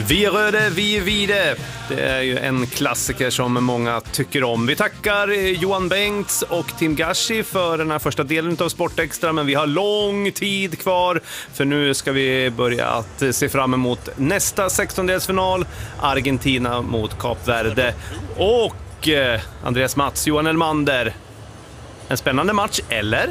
Vi röde, vi vide. Det är ju en klassiker som många tycker om. Vi tackar Johan Bengts och Tim Gashi för den här första delen av Sportextra, men vi har lång tid kvar, för nu ska vi börja att se fram emot nästa 16-delsfinal, Argentina mot Kap Verde. Och Andreas Mats, Johan Elmander, en spännande match, eller?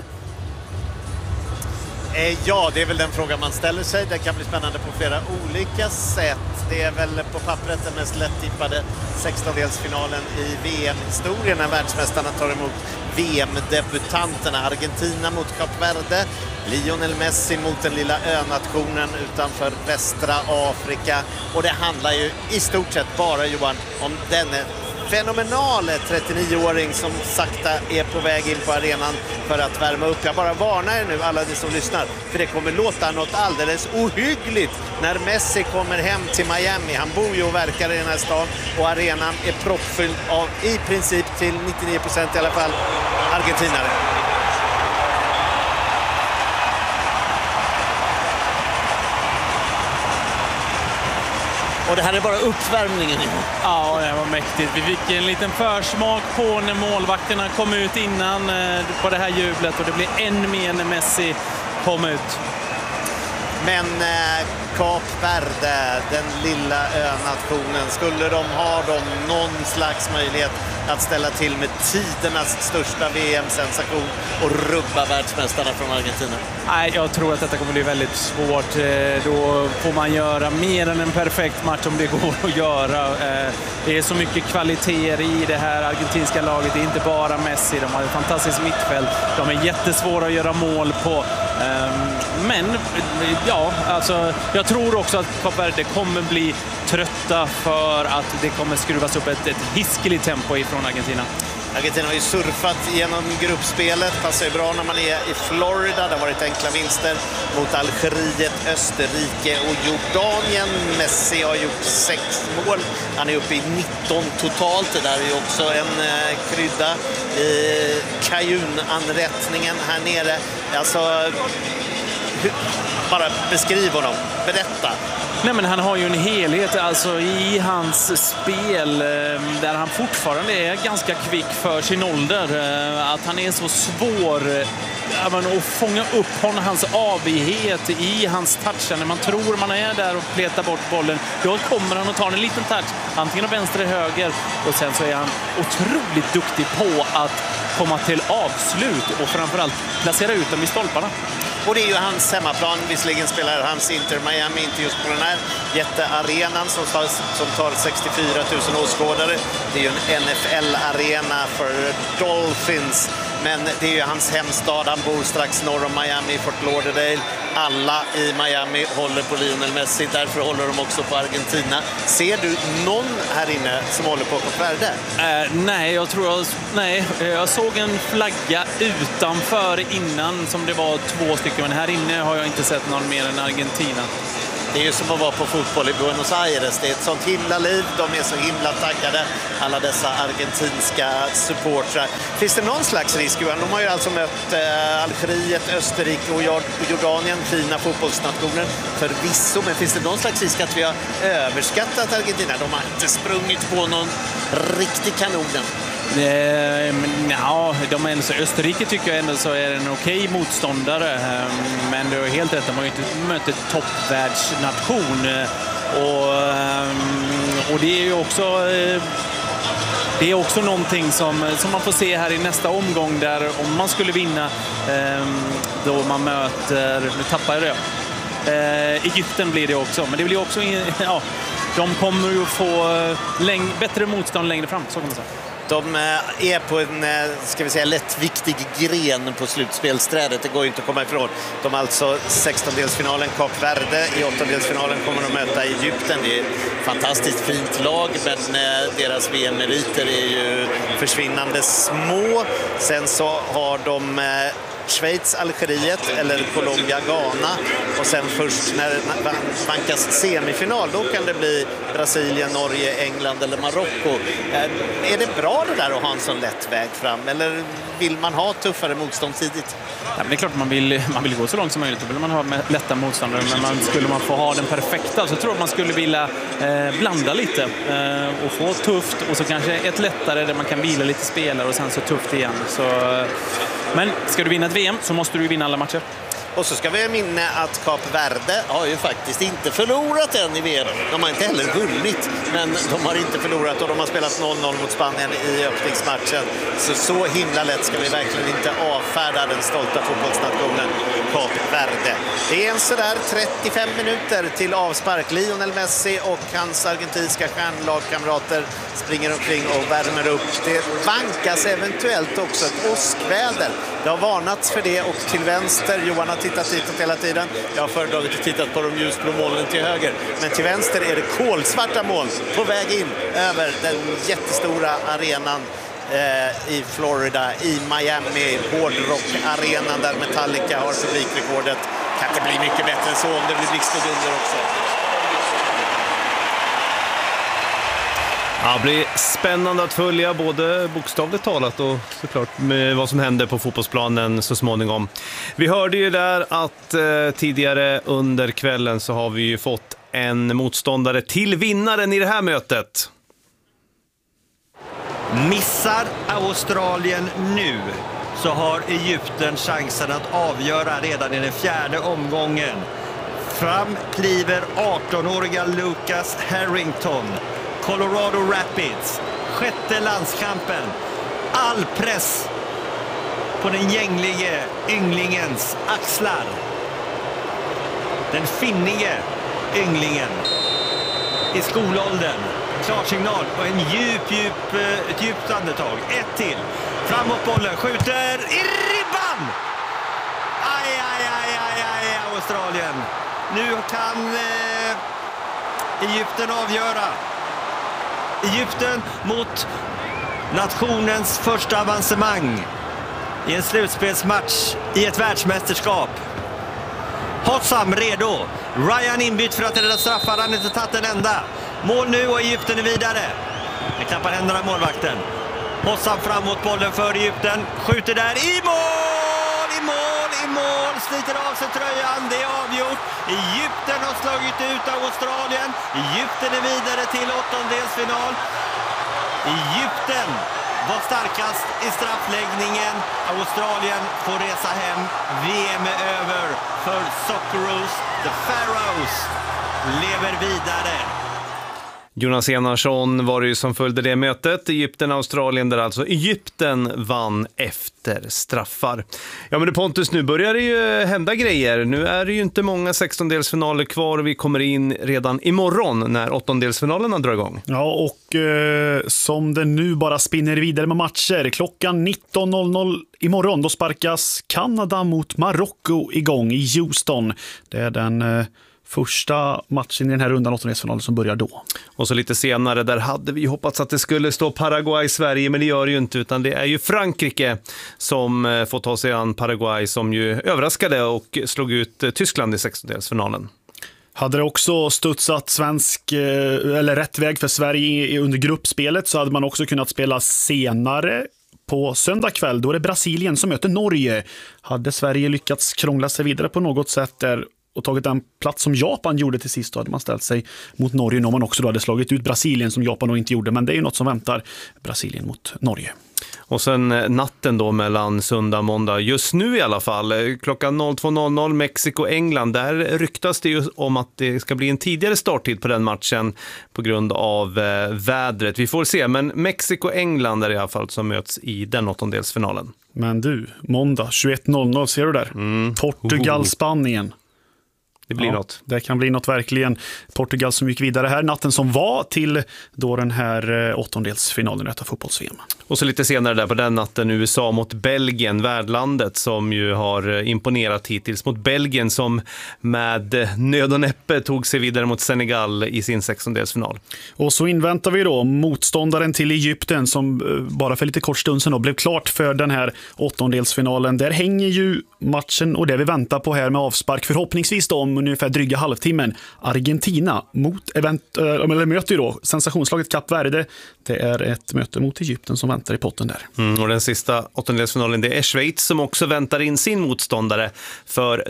Ja, det är väl den frågan man ställer sig. Det kan bli spännande på flera olika sätt. Det är väl på pappret den mest lättippade 16-delsfinalen i VM-historien när världsmästarna tar emot VM-debutanterna. Argentina mot Kap Verde, Lionel Messi mot den lilla önationen utanför västra Afrika. Och det handlar ju i stort sett bara, Johan, om denne fenomenale 39-åring som sakta är på väg in på arenan för att värma upp. Jag bara varnar er nu, alla ni som lyssnar, för det kommer låta något alldeles ohyggligt när Messi kommer hem till Miami. Han bor ju och verkar i den här stan och arenan är proppfylld av i princip till 99% i alla fall argentinare. Och det här är bara uppvärmningen. Ja, det var mäktigt. Vi fick en liten försmak på när målvakterna kom ut innan på det här jublet. Och det blir än mer när Messi kom ut. Men Kap Verde, den lilla önationen, skulle de ha någon slags möjlighet att ställa till med tidernas största VM-sensation och rubba världsmästarna från Argentina? Nej, jag tror att detta kommer bli väldigt svårt. Då får man göra mer än en perfekt match om det går att göra. Det är så mycket kvaliteter i det här argentinska laget. Det är inte bara Messi. De har ett fantastiskt mittfält. De är jättesvåra att göra mål på. Men ja, alltså, jag tror också att Kap Verde kommer bli trötta för att det kommer skruvas upp ett hiskeligt tempo ifrån Argentina. Argentina har ju surfat genom gruppspelet, passar ju bra när man är i Florida. Det har varit enkla vinster mot Algeriet, Österrike och Jordanien. Messi har gjort 6 mål. Han är uppe i 19 totalt. Det där är ju också en krydda i kajunanrättningen här nere. Alltså, bara beskriv honom, berätta. Nej, men han har ju en helhet alltså i hans spel där han fortfarande är ganska kvick för sin ålder. Att han är så svår att fånga upp honom, hans avighet i hans touch. När man tror man är där och pletar bort bollen, då kommer han och tar en liten touch, antingen av vänster eller höger. Och sen så är han otroligt duktig på att komma till avslut och framförallt placera ut dem i stolparna. Och det är ju hans hemmaplan. Visserligen spelar hans Inter Miami inte just på den här jättearenan som tar 64 000 åskådare. Det är ju en NFL-arena för Dolphins. Men det är ju hans hemstad. Han bor strax norr om Miami, Fort Lauderdale. Alla i Miami håller på Lionel Messi. Därför håller de också på Argentina. Ser du någon här inne som håller på Kap Verde? Nej, jag såg en flagga utanför innan som det var 2 stycken. Men här inne har jag inte sett någon mer än Argentina. Det är ju som att vara på fotboll i Buenos Aires. Det är ett sånt himla liv. De är så himla taggade, alla dessa argentinska supportrar. Finns det någon slags risk, Johan? De har ju alltså mött Algeriet, Österrike och Jordanien, fina fotbollsnationer förvisso. Men finns det någon slags risk att vi har överskattat Argentina? De har inte sprungit på någon riktig kanonen. Ja, Österrike tycker jag ändå så är en okej motståndare, men du har helt rätt, de har ju inte mött ett toppvärldsnation och det är ju också någonting som man får se här i nästa omgång, där om man skulle vinna då man möter, nu tappar jag det, Egypten blir det också, men det blir också de kommer ju få bättre motstånd längre fram, så kan man säga. De är på en, ska vi säga, lättviktig gren på slutspelsträdet. Det går ju inte att komma ifrån. De alltså 16-delsfinalen Kap Verde. I 8-delsfinalen kommer de möta Egypten. Det är ett fantastiskt fint lag, men deras VM-meriter är ju försvinnande små. Sen så har de Schweiz, Algeriet eller Colombia, Ghana. Och sen först när det vankas semifinal, då kan det bli Brasilien, Norge, England eller Marocko. Är det bra det där att ha en sån lätt väg fram? Eller vill man ha tuffare motstånd tidigt? Ja, men det är klart man vill gå så långt som möjligt. Då vill man ha med lätta motståndare. Men skulle man få ha den perfekta så tror jag man skulle vilja blanda lite och få tufft och så kanske ett lättare där man kan vila lite spelare och sen så tufft igen. Men ska du vinna ett VM så måste du vinna alla matcher. Och så ska vi minna att Kap Verde har ju faktiskt inte förlorat än i VM. De har inte heller vunnit, men de har inte förlorat och de har spelat 0-0 mot Spanien i öppningsmatchen. Så himla lätt ska vi verkligen inte avfärda den stolta fotbollsnationen Kap Verde. Det är en sådär 35 minuter till avspark. Lionel Messi och hans argentinska stjärnlagkamrater springer omkring och värmer upp. Det vankas eventuellt också ett åskväder. Det har varnats för det och till vänster, Johan har tittat ditåt hela tiden. Jag har föredragit och tittat på de ljusblå molnen till höger. Men till vänster är det kolsvarta moln på väg in över den jättestora arenan i Florida, i Miami, hårdrock-arenan där Metallica har publikrekordet. Kan inte bli mycket bättre än så om det blir blixt och dunder också. Ja, det blir spännande att följa både bokstavligt talat och såklart med vad som händer på fotbollsplanen så småningom. Vi hörde ju där att tidigare under kvällen så har vi ju fått en motståndare till vinnaren i det här mötet. Missar Australien nu så har Egypten chansen att avgöra redan i den 4:e omgången. Fram kliver 18-åriga Lucas Harrington. Colorado Rapids, 6:e landskampen. All press på den gänglige ynglingens axlar. Den finnige ynglingen i skolåldern. Klarsignal och ett djupt andetag. Ett till. Framåt bollen, skjuter i ribban! Aj, Australien. Nu kan Egypten avgöra. Egypten mot nationens första avancemang i en slutspelsmatch i ett världsmästerskap. Hossam redo. Ryan inbytt för att rädda straffar. Han har inte tagit en enda. Mål nu och Egypten är vidare. Det klappar händerna målvakten. Hossam framåt bollen för Egypten. Skjuter där i mål! I mål! Sliter av sig tröjan. Det är avgjort. Egypten har slagit ut Australien. Egypten är vidare till åttondelsfinal. Egypten var starkast i straffläggningen. Australien får resa hem. VM är över för Socceroos. The Pharaohs lever vidare. Jonas Enarsson var det ju som följde det mötet, Egypten-Australien, där alltså Egypten vann efter straffar. Ja, men det Pontus, nu börjar det ju hända grejer. Nu är det ju inte många 16-delsfinaler kvar och vi kommer in redan imorgon när 8-delsfinalerna drar igång. Ja, och som det nu bara spinner vidare med matcher. Klockan 19.00 imorgon, då sparkas Kanada mot Marocko igång i Houston. Det är den första matchen i den här rundan 8-delsfinalen som börjar då. Och så lite senare, där hade vi hoppats att det skulle stå Paraguay-Sverige, men det gör det ju inte, utan det är ju Frankrike som får ta sig an Paraguay, som ju överraskade och slog ut Tyskland i 16-delsfinalen. Hade det också studsat rätt väg för Sverige under gruppspelet så hade man också kunnat spela senare på söndag kväll. Då är det Brasilien som möter Norge. Hade Sverige lyckats krångla sig vidare på något sätt där och tagit den plats som Japan gjorde till sist, då hade man ställt sig mot Norge när man också då hade slagit ut Brasilien som Japan då inte gjorde. Men det är ju något som väntar, Brasilien mot Norge. Och sen natten då mellan söndag och måndag, just nu i alla fall, klockan 02.00 Mexiko-England, där ryktas det ju om att det ska bli en tidigare starttid på den matchen på grund av vädret. Vi får se, men Mexiko-England är i alla fall som möts i den 8-delsfinalen. Men du, måndag 21.00, ser du där? Portugal-Spanien. Det blir något. Det kan bli något verkligen. Portugal som gick vidare här natten som var till då den här åttondelsfinalen i detta fotbolls-VM. Och så lite senare där på den natten USA mot Belgien, värdlandet som ju har imponerat hittills mot Belgien som med nöd och näppe tog sig vidare mot Senegal i sin 16-delsfinal. Och så inväntar vi då motståndaren till Egypten som bara för lite kort stund sedan då blev klart för den här åttondelsfinalen. Där hänger ju matchen och det vi väntar på här med avspark förhoppningsvis då om ungefär dryga halvtimmen. Argentina möter ju då sensationslaget Kap Verde. Det är ett möte mot Egypten som väntar i potten där. Och den sista åttondelsfinalen, det är Schweiz som också väntar in sin motståndare för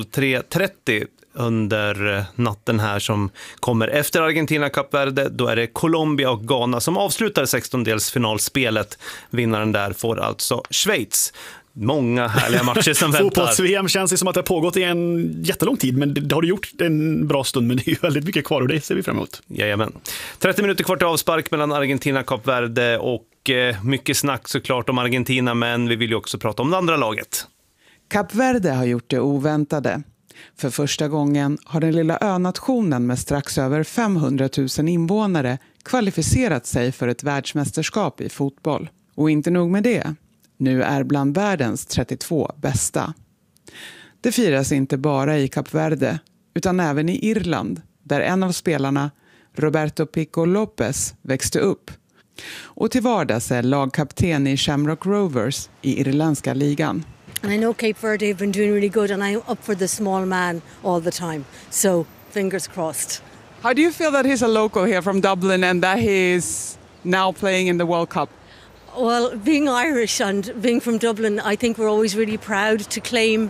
03.30 under natten här som kommer efter Argentina Kap Verde. Då är det Colombia och Ghana som avslutar 16-delsfinalspelet. Vinnaren där får alltså Schweiz. Många härliga matcher som väntar. Fotbolls-VM känns det som att det har pågått i en jättelång tid, men det har det gjort en bra stund, men det är ju väldigt mycket kvar och det ser vi fram emot. Jajamän. 30 minuter kvar till avspark mellan Argentina och Kap Verde och mycket snack såklart om Argentina, men vi vill ju också prata om det andra laget. Kap Verde har gjort det oväntade. För första gången har den lilla önationen med strax över 500 000 invånare kvalificerat sig för ett världsmästerskap i fotboll. Och inte nog med det. Nu är bland världens 32 bästa. Det firas inte bara i Kap Verde utan även i Irland där en av spelarna, Roberto Pico Lopez, växte upp. Och till vardags är lagkapten i Shamrock Rovers i irländska ligan. And I know Cape Verde have been doing really good and I'm up for the small man all the time. So fingers crossed. How do you feel that he's a local here from Dublin and that he's now playing in the World Cup? Well, being Irish and being from Dublin, I think we're always really proud to claim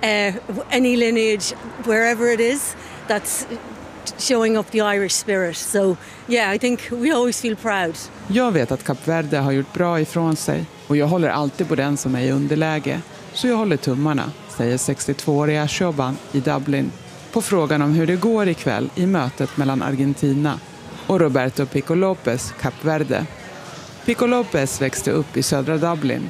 any lineage, wherever it is, that's showing up the Irish spirit. So, yeah, I think we always feel proud. Jag vet att Kap Verde har gjort bra ifrån sig och jag håller alltid på den som är i underläge. Så jag håller tummarna, säger 62-åriga Shoban i Dublin på frågan om hur det går ikväll i mötet mellan Argentina och Roberto Pico Lopez, Kap Verde. Pico Lopez växte upp i södra Dublin,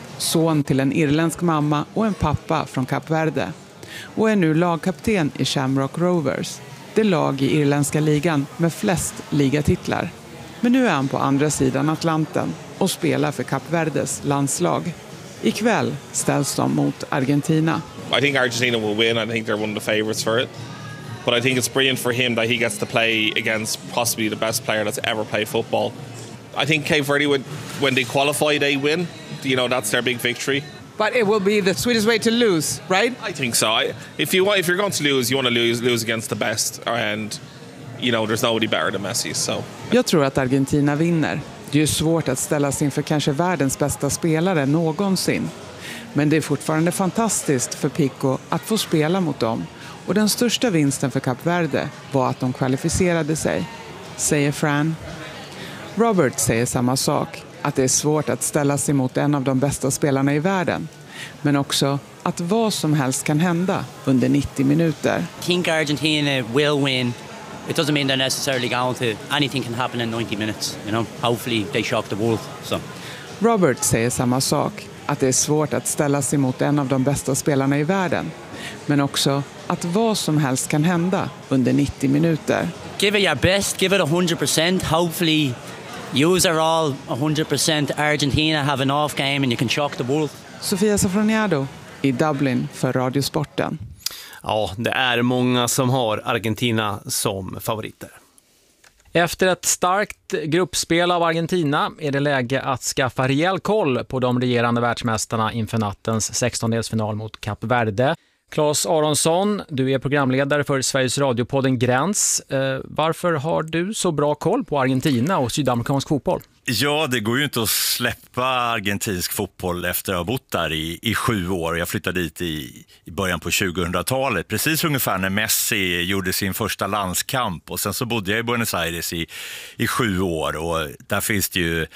son till en irländsk mamma och en pappa från Kap Verde och är nu lagkapten i Shamrock Rovers, det lag i irländska ligan med flest ligatitlar. Men nu är han på andra sidan Atlanten och spelar för Kap Verdes landslag. Ikväll ställs de mot Argentina. I think Argentina will win. I think they're one of the favourites for it. But I think it's brilliant for him that he gets to play against possibly the best player that's ever played football. I think Cape Verde, when they qualify, they win. You know, that's their big victory. But it will be the Swedish way to lose, right? I think so. If you're going to lose, you want to lose against the best. And, you know, there's nobody better than Messi. So. Jag tror att Argentina vinner. Det är ju svårt att ställa sig inför kanske världens bästa spelare någonsin. Men det är fortfarande fantastiskt för Pico att få spela mot dem. Och den största vinsten för Kap Verde var att de kvalificerade sig, säger Fran. Robert säger samma sak, att det är svårt att ställa sig mot en av de bästa spelarna i världen. Men också att vad som helst kan hända under 90 minuter. I think Argentina will win. It doesn't mean they're necessarily going to. Anything can happen in 90 minutes, you know. Hopefully they shock the world. So. Robert säger samma sak, att det är svårt att ställa sig mot en av de bästa spelarna i världen. Men också att vad som helst kan hända under 90 minuter. Give it your best, give it 100%. Hopefully use it all 100%. Argentina have an off game and you can shock the world. Sofia Safroniado i Dublin för Radiosporten. Ja, det är många som har Argentina som favoriter. Efter ett starkt gruppspel av Argentina är det läge att skaffa rejäl koll på de regerande världsmästarna inför nattens 16-delsfinal mot Kap Verde. Claes Aronsson, du är programledare för Sveriges radiopodden Gräns. Varför har du så bra koll på Argentina och sydamerikansk fotboll? Ja, det går ju inte att släppa argentinsk fotboll efter att ha bott där i 7 år. Jag flyttade dit i början på 2000-talet, precis ungefär när Messi gjorde sin första landskamp. Och sen så bodde jag i Buenos Aires i 7 år och där finns det ju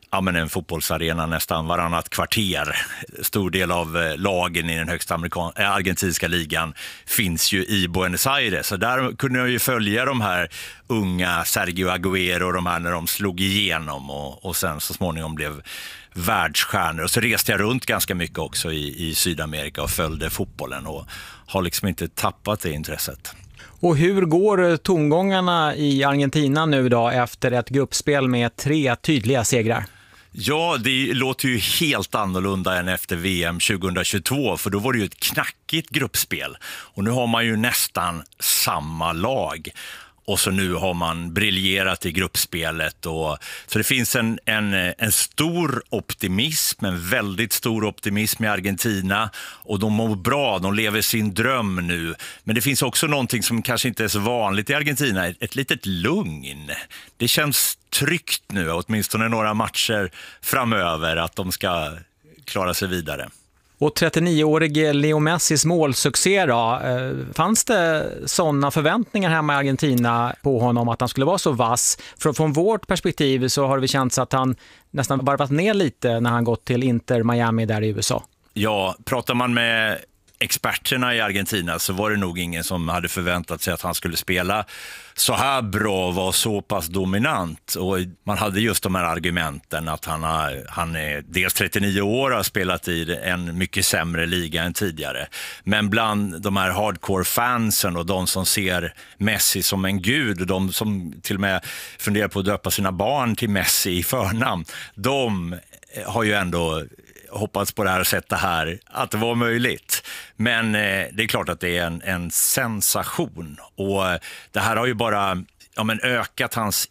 en fotbollsarena nästan varannat kvarter. Stor del av lagen i den högsta argentinska ligan finns ju i Buenos Aires. Så där kunde jag ju följa de här unga Sergio Agüero och de här när de slog igenom och sen så småningom blev världsstjärnor. Och så reste jag runt ganska mycket också i Sydamerika och följde fotbollen och har liksom inte tappat det intresset. Och hur går tongångarna i Argentina nu då efter ett gruppspel med 3 tydliga segrar? Ja, det låter ju helt annorlunda än efter VM 2022, för då var det ju ett knackigt gruppspel. Och nu har man ju nästan samma lag. Och så nu har man briljerat i gruppspelet. Så det finns en stor optimism, en väldigt stor optimism i Argentina. Och de mår bra, de lever sin dröm nu. Men det finns också någonting som kanske inte är så vanligt i Argentina, ett litet lugn. Det känns tryggt nu, åtminstone några matcher framöver, att de ska klara sig vidare. Och 39-årige Leo Messis målsuccé då, fanns det sådana förväntningar hemma i Argentina på honom att han skulle vara så vass? Från vårt perspektiv så har det känts att han nästan varvat ner lite när han gått till Inter Miami där i USA. Ja, pratar man med experterna i Argentina så var det nog ingen som hade förväntat sig att han skulle spela så här bra och var så pass dominant. Och man hade just de här argumenten att han är dels 39 år och har spelat i en mycket sämre liga än tidigare. Men bland de här hardcore-fansen och de som ser Messi som en gud och de som till och med funderar på att döpa sina barn till Messi i förnamn, de har ju ändå hoppats på det här och sett det här, att det var möjligt. Men det är klart att det är en sensation. Och det här har ju bara ökat hans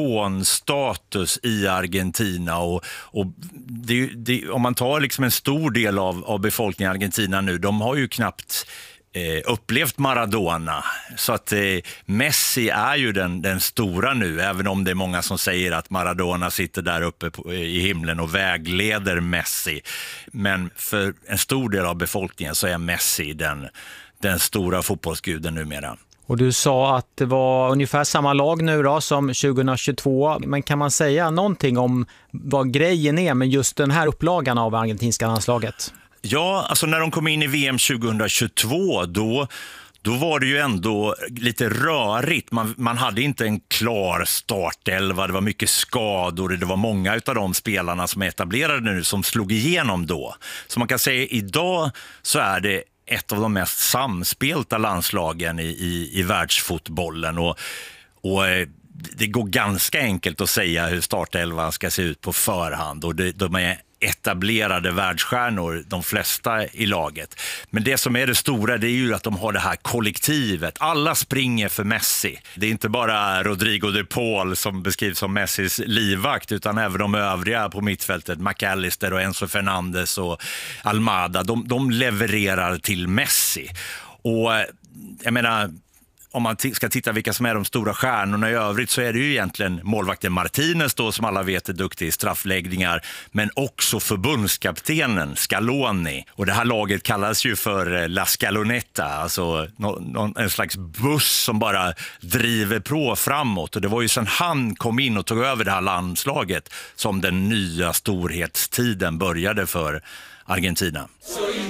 ikonstatus i Argentina. Och om man tar liksom en stor del av befolkningen i Argentina nu, de har ju knappt upplevt Maradona. Så att Messi är ju den stora nu, även om det är många som säger att Maradona sitter där uppe i himlen och vägleder Messi. Men för en stor del av befolkningen så är Messi den stora fotbollsguden numera. Och du sa att det var ungefär samma lag nu då som 2022. Men kan man säga någonting om vad grejen är med just den här upplagan av argentinska landslaget? Ja, alltså när de kom in i VM 2022 då var det ju ändå lite rörigt. Man hade inte en klar startelva, det var mycket skador. Det var många av de spelarna som är etablerade nu som slog igenom då. Så man kan säga idag så är det ett av de mest samspelta landslagen i världsfotbollen. Och det går ganska enkelt att säga hur startelvan ska se ut på förhand. Och de är etablerade världsstjärnor, de flesta i laget. Men det som är det stora, det är ju att de har det här kollektivet. Alla springer för Messi. Det är inte bara Rodrigo de Paul som beskrivs som Messis livvakt, utan även de övriga på mittfältet, McAllister och Enzo Fernandes och Almada. De levererar till Messi. Och jag menar, om man ska titta vilka som är de stora stjärnorna i övrigt så är det ju egentligen målvakten Martinez då, som alla vet är duktig i straffläggningar, men också förbundskaptenen Scaloni. Och det här laget kallas ju för La Scalonetta, alltså en slags buss som bara driver på framåt. Och det var ju sedan han kom in och tog över det här landslaget som den nya storhetstiden började för Argentina.